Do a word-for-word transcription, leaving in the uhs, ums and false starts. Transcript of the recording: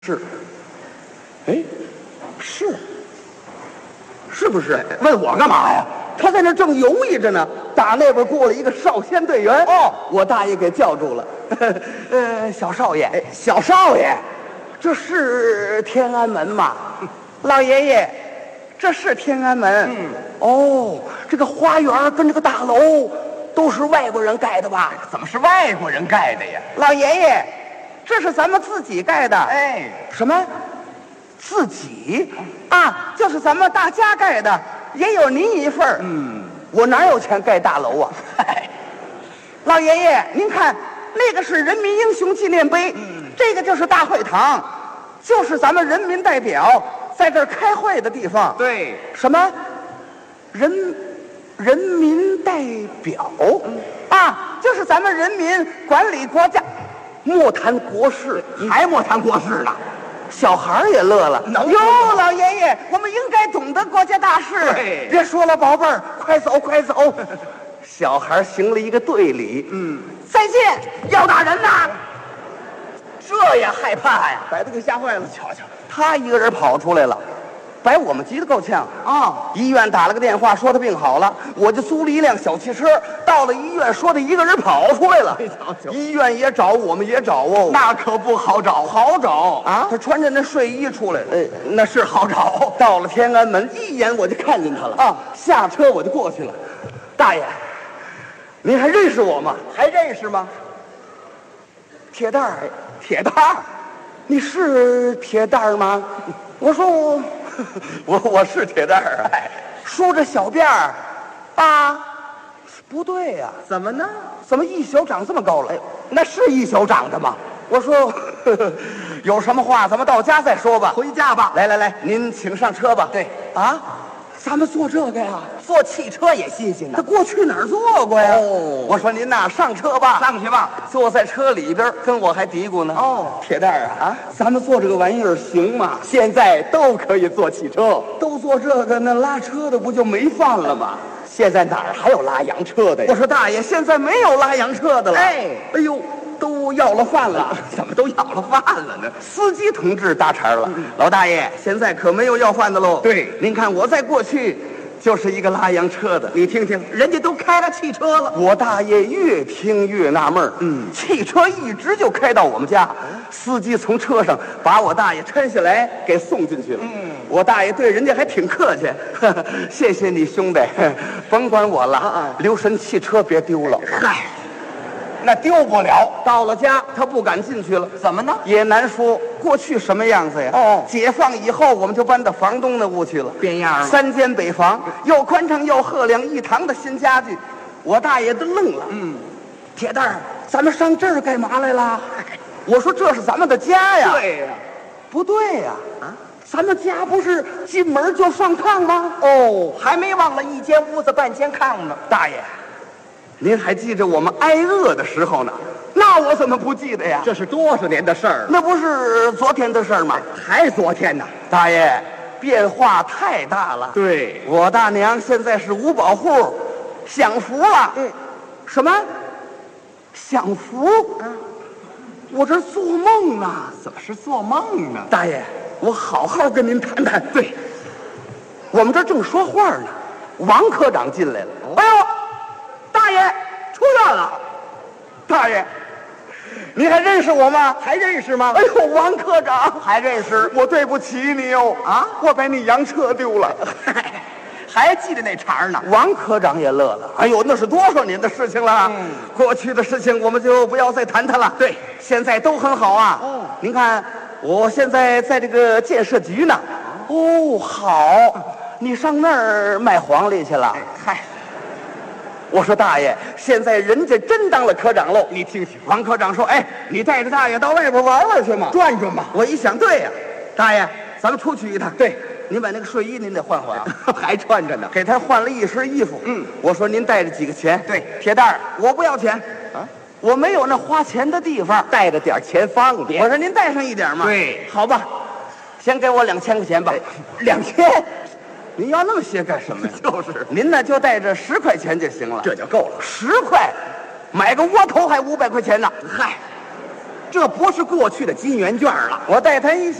是，哎，是，是不是？问我干嘛呀？他在那正犹豫着呢，打那边过来一个少先队员。哦，我大爷给叫住了。呃，小少爷，哎、小少爷，这是天安门吗？老爷爷，这是天安门。嗯，哦，这个花园跟这个大楼都是外国人盖的吧？ 怎么是外国人盖的呀？ 老爷爷。这是咱们自己盖的。 哎， 什么？自己啊，就是咱们大家盖的，也有您一份儿。嗯，我哪有钱盖大楼啊？ 嗨， 老爷爷，您看，那个是人民英雄纪念碑，嗯，这个就是大会堂，就是咱们人民代表在这儿开会的地方。 对， 什么？人人民代表、嗯、啊，就是咱们人民管理国家。莫谈国事， 还莫谈国事呢。 小孩也乐了。哟，老爷爷，我们应该懂得国家大事。 对， 别说了，宝贝儿，快走，快走。小孩行了一个对礼。嗯，再见，姚大人呐。 这也害怕呀？ 把他给吓坏了。瞧瞧，他一个人跑出来了。把我们急得够呛啊！ 医院打了个电话，说他病好了，我就租了一辆小汽车，到了医院，说他一个人跑出来了。医院也找，我们也找哦， 那可不好找， 好找啊！他穿着那睡衣出来了， 呃，那是好找。 到了天安门，一眼我就看见他了啊！下车我就过去了。大爷，您还认识我吗？ 还认识吗？ 铁蛋儿，铁蛋儿，你是铁蛋儿吗？我说我。我我是铁蛋儿啊，梳着小辫儿，啊，不对呀、啊， 怎么呢？ 怎么一宿长这么高了？哎， 那是一宿长的吗？ 我说，呵呵有什么话咱们到家再说吧。 回家吧。 来来来，您请上车吧。 对啊，咱们坐这个呀， 坐汽车也新鲜呢。 他过去哪儿坐过呀？ 哦， 我说您呐，上车吧， 上去吧。 坐在车里边，跟我还嘀咕呢。 哦， 铁蛋儿啊，啊，咱们坐这个玩意儿行吗？ 现在都可以坐汽车， 都坐这个，那拉车的不就没饭了吗？ 现在哪儿还有拉洋车的呀？ 我说大爷，现在没有拉洋车的了。 哎， 哎呦，都要了饭了， 怎么都要了饭了呢？ 司机同志搭茬了，嗯、老大爷，现在可没有要饭的喽。 对， 您看我在过去。就是一个拉洋车的， 你听听，人家都开了汽车了。 我大爷越听越纳闷，嗯，汽车一直就开到我们家，司机从车上把我大爷搀下来给送进去了。嗯，我大爷对人家还挺客气，呵呵谢谢你兄弟，甭管我了，啊、留神汽车别丢了。 嗨。那丢不了， 到了家他不敢进去了。 怎么呢？ 也难说，过去什么样子呀？ 哦， 解放以后我们就搬到房东那屋去了， 变样了。 三间北房，又宽敞又赫亮一堂的新家具，我大爷都愣了。 嗯， 铁蛋儿，咱们上这儿干嘛来了？我说这是咱们的家呀。 对呀， 不对呀，啊，咱们家不是进门就上炕吗？ 哦，还没忘了一间屋子半间炕呢， 大爷。您还记着我们挨饿的时候呢？那我怎么不记得呀？ 这是多少年的事儿？ 那不是昨天的事儿吗？ 还昨天呢？ 大爷，变化太大了。 对， 我大娘现在是五保户，享福了。 嗯， 什么？享福？啊，我这做梦呢。 怎么是做梦呢？ 大爷，我好好跟您谈谈。 对， 我们这正说话呢，王科长进来了。 哦、 哎呦！大爷出院了，大爷，你还认识我吗？ 还认识吗？ 哎呦，王科长还认识， 我对不起你哟啊！我把你洋车丢了， 还记得那茬呢。 王科长也乐了，哎呦，那是多少年的事情了，嗯，过去的事情我们就不要再谈它了。 对， 现在都很好啊。哦，您看，我现在在这个建设局呢。哦，好，你上那儿卖黄梨去了？ 嗨。 我说大爷，现在人家真当了科长喽！ 你听听， 王科长说：“哎，你带着大爷到外边玩玩去嘛， 转转吧。” 我一想，对呀、啊，大爷，咱们出去一趟。 对， 您把那个睡衣您得换换啊， 还穿着呢。 给他换了一身衣服。嗯，我说您带着几个钱？ 对， 铁蛋儿，我不要钱啊，我没有那花钱的地方， 带着点钱方便。 我说您带上一点嘛。 对， 好吧，先给我两千块钱吧。 两千。 您要那么些干什么呀？ 就是， 您呢就带着十块钱就行了， 这就够了。 十块，买个窝头还五百块钱呢。 嗨， 这不是过去的金圆券了。 我带他一